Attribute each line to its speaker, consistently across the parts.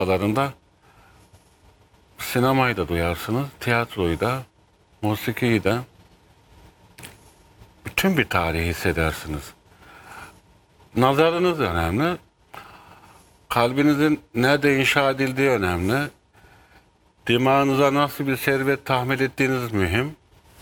Speaker 1: sofralarında sinemayı da duyarsınız, tiyatroyu da, musikiyi de, bütün bir tarihi hissedersiniz. Nazarınız önemli, kalbinizin nerede inşa edildiği önemli, dimağınıza nasıl bir servet tahmil ettiğiniz mühim.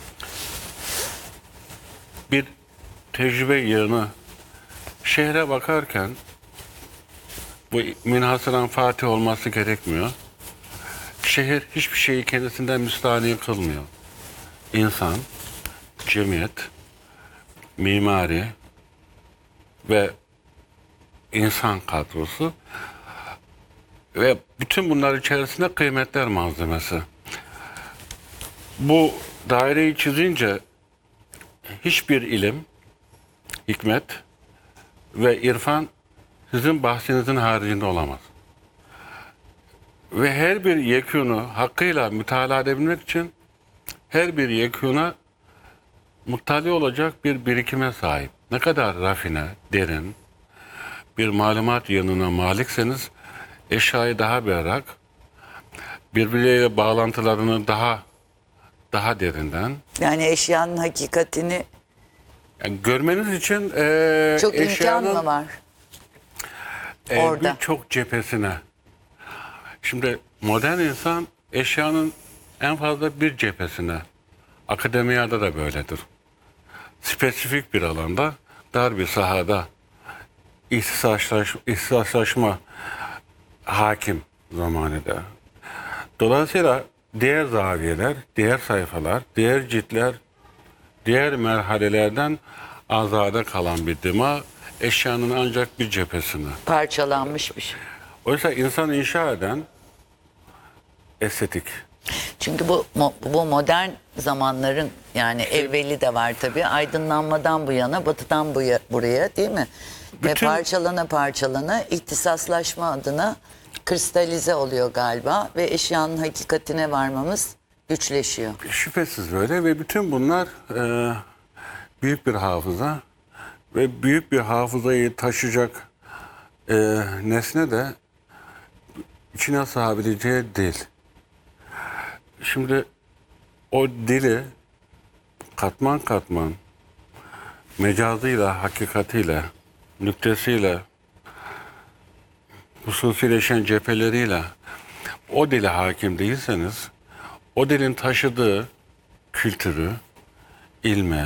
Speaker 1: Bir tecrübe yığını şehre bakarken bu münhasıran Fatih olması gerekmiyor. Şehir hiçbir şeyi kendisinden müstahni kılmıyor. İnsan, cemiyet, mimari ve insan kadrosu ve bütün bunlar içerisinde kıymetler malzemesi. Bu daireyi çizince hiçbir ilim, hikmet ve irfan sizin bahsinizin haricinde olamaz. Ve her bir yekûnu hakkıyla mütalaa edebilmek için her bir yekûna muttali olacak bir birikime sahip. Ne kadar rafine, derin bir malumat yanına malikseniz eşyayı daha berrak, birbirleriyle bağlantılarını daha derinden.
Speaker 2: Yani eşyanın hakikatini
Speaker 1: Yani görmeniz için
Speaker 2: çok imkan
Speaker 1: eşyanın
Speaker 2: mı var orada?
Speaker 1: birçok cephesine. Şimdi modern insan eşyanın en fazla bir cephesine. Akademiyada da böyledir. Spesifik bir alanda, dar bir sahada ihtisaslaşma hakim zamanında. Dolayısıyla diğer zaviyeler, diğer sayfalar, diğer ciltler, diğer merhalelerden azade kalan bir dima eşyanın ancak bir cephesine.
Speaker 2: Parçalanmış bir şey.
Speaker 1: Oysa insan inşa eden estetik.
Speaker 2: Çünkü bu modern zamanların yani evveli de var tabii. Aydınlanmadan bu yana, batıdan buraya değil mi? Ve
Speaker 1: Bütün-
Speaker 2: parçalana ihtisaslaşma adına kristalize oluyor galiba ve eşyanın hakikatine varmamız güçleşiyor.
Speaker 1: Şüphesiz böyle ve bütün bunlar büyük bir hafıza ve büyük bir hafızayı taşıyacak nesne de içine sığabileceği dil. Şimdi o dili katman katman mecazıyla, hakikatiyle, nüktesiyle, hususileşen cepheleriyle o dile hakim değilseniz o dilin taşıdığı kültürü, ilme,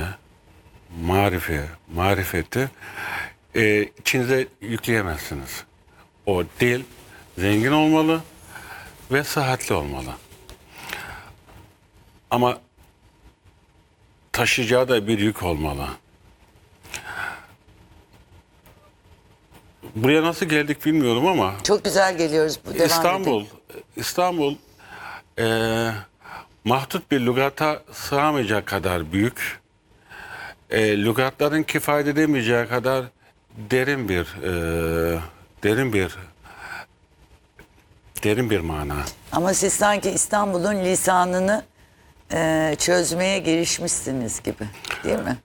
Speaker 1: marifeti içinize yükleyemezsiniz. O dil zengin olmalı ve sıhhatli olmalı. Ama taşıyacağı da bir yük olmalı. Buraya nasıl geldik bilmiyorum ama
Speaker 2: Çok güzel geliyoruz. Devam edelim.
Speaker 1: İstanbul mahdut bir lügata sığamayacak kadar büyük, lügatların kifayet edemeyeceği kadar derin bir mana.
Speaker 2: Ama siz sanki İstanbul'un lisanını çözmeye girişmişsiniz gibi, değil mi?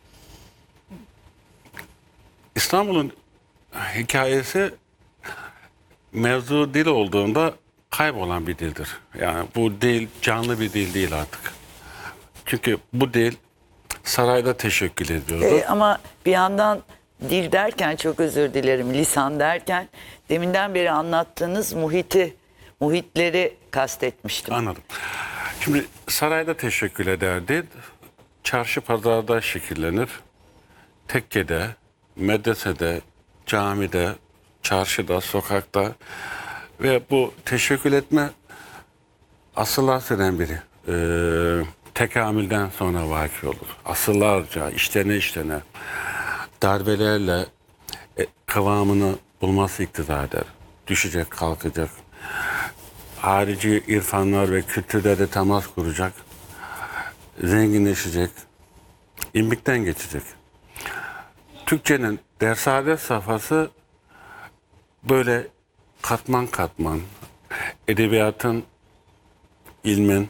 Speaker 1: İstanbul'un hikayesi mevzu dil olduğunda kaybolan bir dildir. Yani bu dil canlı bir dil değil artık. Çünkü bu dil sarayda teşekkül ediyordu.
Speaker 2: Ama bir yandan dil derken çok özür dilerim, lisan derken deminden beri anlattığınız muhitleri kastetmiştim.
Speaker 1: Anladım. Şimdi sarayda teşekkül ederdi. Çarşı pazarda şekillenir. Tekkede, medresede, camide, çarşıda, sokakta ve bu teşekkül etme asırlar süren bir tekamülden sonra vaki olur. Asırlarca işlene darbelerle kıvamını bulması iktidar eder. Düşecek, kalkacak. Harici irfanlar ve kültürlerde temas kuracak. Zenginleşecek. İmbikten geçecek. Türkçenin dersade safhası böyle katman katman edebiyatın, ilmin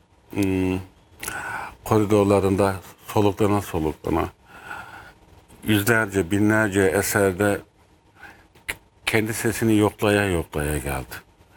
Speaker 1: koridorlarında soluklana yüzlerce, binlerce eserde kendi sesini yoklaya geldi.